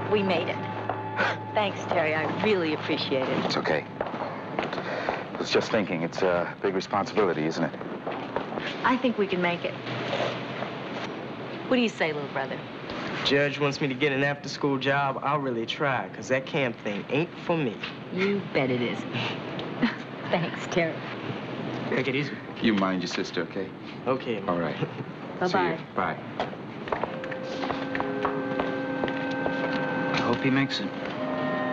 We made it. Thanks, Terry. I really appreciate it. It's okay. I was just thinking, it's a big responsibility, isn't it? I think we can make it. What do you say, little brother? Judge wants me to get an after-school job. I'll really try, because that camp thing ain't for me. You bet it isn't. Thanks, Terry. Take it easy. You mind your sister, okay? Okay. All right. Bye-bye. See you. Bye. I hope he makes it.